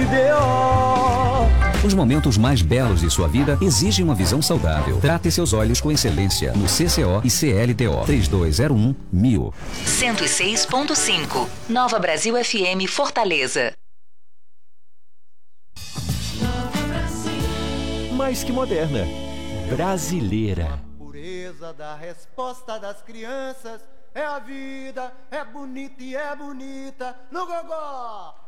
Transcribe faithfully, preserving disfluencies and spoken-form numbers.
D O. Os momentos mais belos de sua vida exigem uma visão saudável. Trate seus olhos com excelência no C C O e C L T O. três dois zero um mil. cento e seis ponto cinco. Nova Brasil F M Fortaleza. Mais que moderna, brasileira. A pureza da resposta das crianças é a vida, é bonita e é bonita no gogó.